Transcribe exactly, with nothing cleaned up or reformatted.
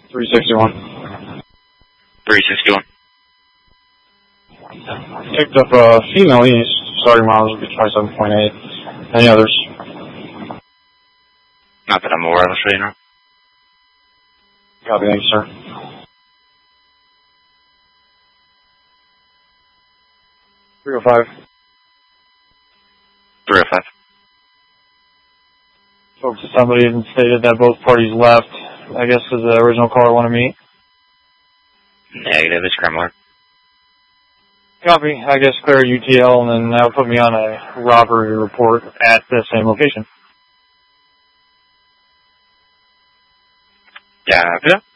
three sixty-one. three sixty-one. Picked up a female east, starting miles would be twenty-seven point eight. Any others? Not that I'm aware of, so you know. Copy, thank you, sir. three oh five. three oh five. Folks, somebody had stated that both parties left. I guess does the original caller want to meet? Negative, it's Kremler. Copy. I guess clear U T L, and then that'll put me on a robbery report at the same location. Yeah, yeah.